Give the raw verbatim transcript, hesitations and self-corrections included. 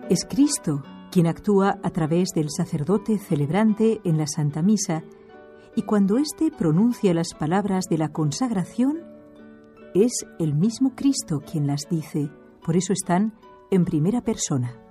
Es Cristo quien actúa a través del sacerdote celebrante en la Santa Misa, y cuando éste pronuncia las palabras de la consagración, es el mismo Cristo quien las dice, por eso están en primera persona.